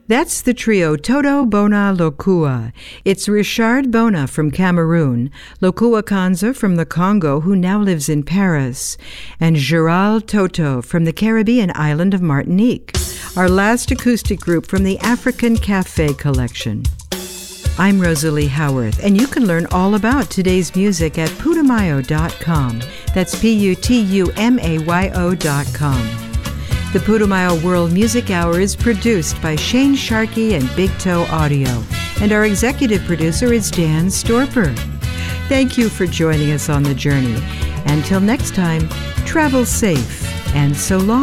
That's the trio Toto Bona Lokua. It's Richard Bona from Cameroon, Lokua Kanza from the Congo, who now lives in Paris, and Gerald Toto from the Caribbean island of Martinique, our last acoustic group from the African Cafe collection. I'm Rosalie Howarth, and you can learn all about today's music at putumayo.com. That's Putumayo.com. The Putumayo World Music Hour is produced by Shane Sharkey and Big Toe Audio, and our executive producer is Dan Storper. Thank you for joining us on the journey. Until next time, travel safe, and so long.